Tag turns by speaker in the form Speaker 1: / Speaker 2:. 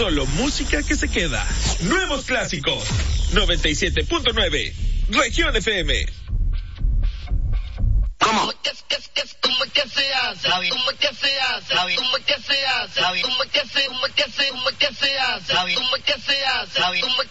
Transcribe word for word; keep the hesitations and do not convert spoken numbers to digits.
Speaker 1: Solo música que se queda. Nuevos clásicos. noventa y siete punto nueve. Región F M.
Speaker 2: ¿Cómo? ¿Cómo es que, que, cómo es que se hace? ¿Cómo es que se hace? ¿Cómo es que se hace? ¿Cómo es que se, cómo es que se, cómo es que se hace? ¿Cómo es que se hace? ¿Cómo es